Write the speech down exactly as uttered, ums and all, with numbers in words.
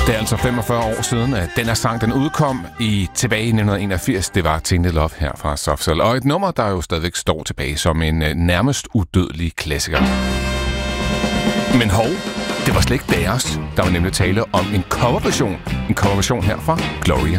Det er altså femogfyrre år siden, at den her sang den udkom i tilbage i nitten enogfirs. Det var Tainted Love her fra Soft Cell. Og et nummer, der jo stadigvæk står tilbage som en nærmest udødelig klassiker. Men hov, det var slet ikke deres. Der var nemlig tale om en coverversion. En coverversion her fra Gloria.